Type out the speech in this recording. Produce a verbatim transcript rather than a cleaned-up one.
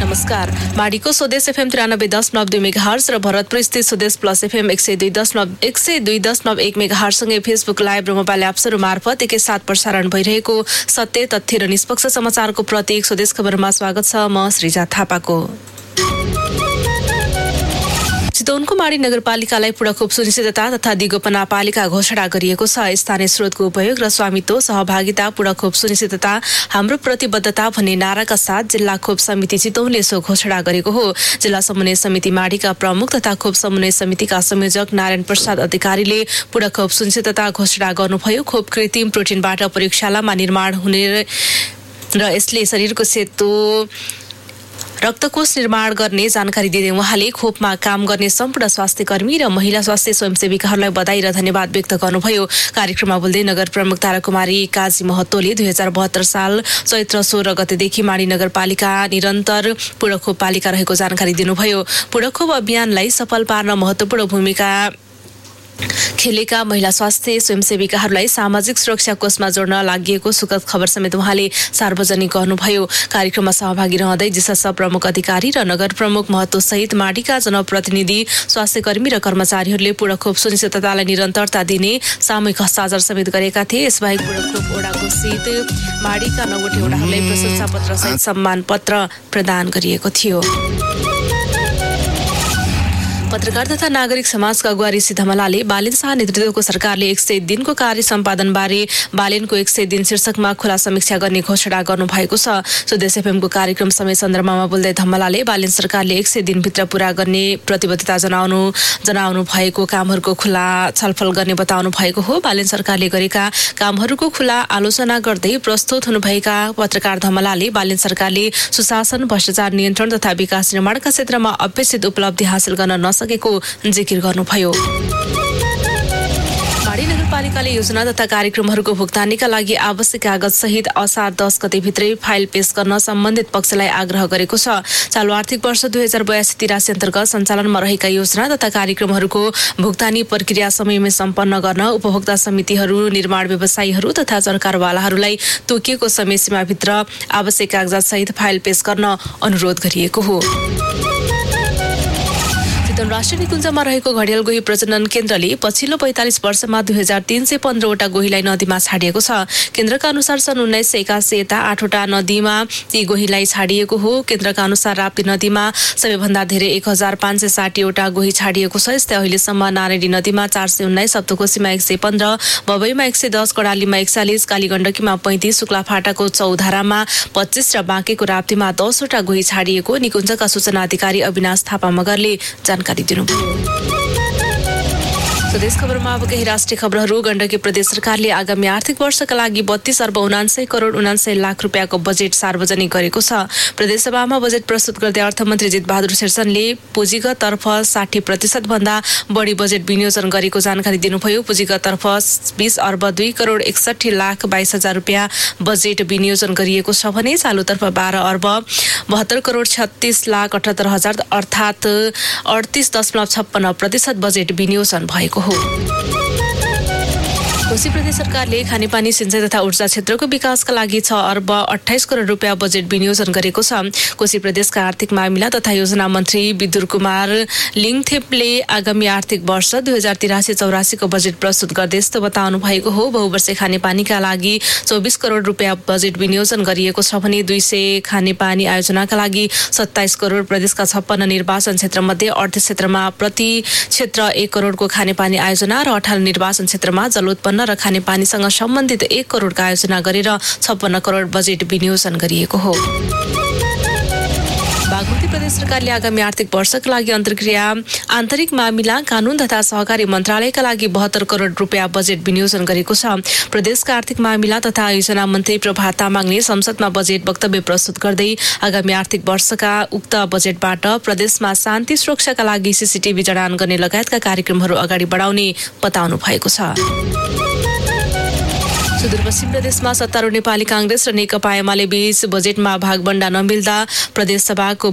नमस्कार। माडीको स्वदेश एफएम त्रियानब्बे दशमलव दुई मेगाहर्ज र भरतपुर स्थित स्वदेश प्लस एफएम एक सय दुई दशमलव एक सय दुई दशमलव एक मेगाहर्जसँगै फेसबुक लाइभ र मोबाइल एप्सहरू मार्फत एकैसाथ प्रसारण भइरहेको सत्य तथ्य र निष्पक्ष समाचारको प्रतीक स्वदेश खबरमा स्वागत छ। म श्रीजा थापाको। चितवनको माडी नगरपालिकालाई पूरक सुनिश्चितता तथा दिगोपना पालिका घोषणा गरिएको छ। स्थानीय स्रोतको उपयोग र स्वामित्व सहभागिता पूरक सुनिश्चितता हाम्रो प्रतिबद्धता भन्ने नाराका साथ जिल्ला खोप समिति चितवनले सो घोषणा गरेको हो। जिल्ला समन्वय समिति माडीका प्रमुख तथा खोप समन्वय समितिका संयोजक नारायण प्रसाद अधिकारीले पूरक सुनिश्चितता घोषणा गर्नुभयो। खोप कृत्रिम प्रोटिनबाट प्रयोगशालामा निर्माण हुने र यसले शरीरको सेतो रक्तकोष निर्माण गर्ने जानकारी दिँदै उहाँले खोपमा काम गर्ने सम्पूर्ण स्वास्थ्य कर्मी र महिला स्वास्थ्य स्वयंसेविकाहरूलाई बधाई र धन्यवाद व्यक्त गर्नुभयो। कार्यक्रममा बोल्दै नगर प्रमुख ताराकुमारी काजी महतोले दुई हजार बहत्तर साल चैत्र सोह्र गतेदेखि माडी नगरपालिका निरन्तर पूरक खोप पालिका रहेको जानकारी दिनुभयो। पूरक खोप अभियानलाई सफल पार्न महत्वपूर्ण भूमिका खेलेका महिला स्वास्थ्य स्वयंसेविकाहरूलाई सामाजिक सुरक्षा कोषमा जोड्न लागि सुखद खबर समेत उहाँले सार्वजनिक गर्नुभयो। कार्यक्रममा सहभागी रहँदै जिसस प्रमुख अधिकारी र नगर प्रमुख महतो सहित माडीका जनप्रतिनिधि स्वास्थ्य कर्मी र कर्मचारीहरूले पूरक खोप सुनिश्चिततालाई निरन्तरता दिने सामूहिक हस्ताक्षर समेत गरेका थिए। यसबाहेक पूरक खोप ओडाको सहित माडीका नौवटै ओडाहरूलाई प्रशंसा पत्र सहित सम्मान पत्र प्रदान गरिएको थियो। पत्रकार तथा नागरिक समाजका अगुवा ऋषि धमलाले बालेन शाह नेतृत्वको सरकारले एक सय दिनको कार्य सम्पादन बारे बालेनको एक सय दिन शीर्षकमा खुला समीक्षा गर्ने घोषणा गर्नुभएको छ। स्वदेश एफएमको कार्यक्रम समय सन्दर्भमा बोल्दै धमलाले बालेन सरकारले एक सय दिनभित्र पूरा गर्ने प्रतिबद्धता जनाउनु जनाउनु भएको कामहरूको खुला छलफल गर्ने बताउनु भएको हो। बालेन सरकारले गरेका कामहरूको खुला आलोचना गर्दै प्रस्तुत हुनुभएका पत्रकार धमलाले बालेन सरकारले सुशासन भ्रष्टाचार नियन्त्रण तथा विकास निर्माणका क्षेत्रमा अपेक्षित उपलब्धि हासिल गर्न सकेको जिकिर गर्नुभयो। माडी नगरपालिकाले योजना तथा कार्यक्रमहरूको भुक्तानीका लागि आवश्यक कागज सहित असार दस गतेभित्रै फाइल पेश गर्न सम्बन्धित पक्षलाई आग्रह गरेको छ। चालु आर्थिक वर्ष दुई हजार बयासी तिरासी अन्तर्गत सञ्चालनमा रहेका योजना तथा कार्यक्रमहरूको भुक्तानी प्रक्रिया समयमै सम्पन्न गर्न उपभोक्ता समितिहरू, निर्माण व्यवसायीहरू तथा सरकारवालाहरूलाई तोकिएको समय सीमाभित्र आवश्यक कागजात सहित फाइल पेश गर्न अनुरोध गरिएको हो। राष्ट्रिय निकुञ्जमा रहेको घडियाल गोही प्रजनन केन्द्रले पछिल्लो पैंतालिस वर्षमा दुई हजार तीन सय पन्ध्रवटा गोहीलाई नदीमा छाडिएको छ। केन्द्रका अनुसार सन् उन्नाइस सय एकासी यता आठवटा नदीमा ती गोहीलाई छाडिएको हो। केन्द्रका अनुसार राप्ती नदीमा सबैभन्दा धेरै एक हजार पाँच सय साठीवटा गोही छाडिएको छ। यस्तै अहिलेसम्म नारायणी नदीमा चार सय उन्नाइस, सप्तकोशीमा एक सय पन्ध्र, बबईमा एक सय दस, कडालीमा एकचालिस, कालीगण्डकीमा पैंतिस, शुक्लाफाटाको चौधारामा पच्चिस र बाँकेको राप्तीमा दसवटा गोही छाडिएको निकुञ्जका सूचना अधिकारी अविनाश थापा मगरले जानकारी स्वदेश खबरमा अब केही राष्ट्रिय खबरहरू। गण्डकी प्रदेश सरकारले आगामी आर्थिक वर्षका लागि बत्तीस अर्ब उनान्सय करोड उनान्सय लाख रुपियाँको बजेट सार्वजनिक गरेको छ। प्रदेशसभामा बजेट प्रस्तुत गर्दै अर्थमन्त्री जितबहादुर शेरचनले पुँजीगत तर्फ साठी प्रतिशत भन्दा बढी बजेट विनियोजन गरेको जानकारी दिनुभयो। पुँजीगत तर्फ बीस अर्ब दुई करोड एकसठी लाख बाइस हजार रुपियाँ बजेट विनियोजन गरिएको छ भने चालुतर्फ बाह्र अर्ब बहत्तर करोड छत्तीस लाख अठहत्तर हजार अर्थात् अडतिस दशमलव छप्पन्न प्रतिशत बजेट विनियोजन भएको हो। कोशी प्रदेश सरकारले खानेपानी सिंचाई तथा ऊर्जा क्षेत्रको विकासका लागि छ अर्ब अठाइस करोड रुपियाँ बजेट विनियोजन गरेको छ। कोशी प्रदेशका आर्थिक मामिला तथा योजना मन्त्री विदुर कुमार लिङथेपले आगामी आर्थिक वर्ष दुई हजार तिरासी चौरासीको बजेट प्रस्तुत गर्दै यस्तो बताउनु भएको हो। बहुवर्षीय खानेपानीका लागि चौबिस करोड रुपियाँ बजेट विनियोजन गरिएको छ भने दुई सय खानेपानी आयोजनाका लागि सत्ताइस करोड, प्रदेशका छप्पन्न निर्वाचन क्षेत्रमध्ये अडतिस क्षेत्रमा प्रति क्षेत्र एक करोडको खानेपानी आयोजना र अठार निर्वाचन क्षेत्रमा जलोत्पन्न र खानेपानीसँग सम्बन्धित एक करोडका आयोजना गरेर छप्पन्न करोड बजेट विनियोजन गरिएको हो। बागमती प्रदेश सरकारले आगामी आर्थिक वर्षका लागि अन्तर्क्रिया आन्तरिक मामिला कानून तथा सहकारी मन्त्रालयका लागि बहत्तर करोड रुपियाँ बजेट विनियोजन गरेको छ। प्रदेशका आर्थिक मामिला तथा योजना मन्त्री प्रभात तामाङले संसदमा बजेट वक्तव्य प्रस्तुत गर्दै आगामी आर्थिक वर्षका उक्त बजेटबाट प्रदेशमा शान्ति सुरक्षाका लागि सीसीटीभी जडान गर्ने लगायतका कार्यक्रमहरू अगाडि बढाउने बताउनु भएको छ। सुदूरपश्चिम प्रदेशमा सत्तारूढ नेपाली कांग्रेस र नेकपा एमाले बीच बजेटमा भागबण्डा नमिल्दा प्रदेश सभाको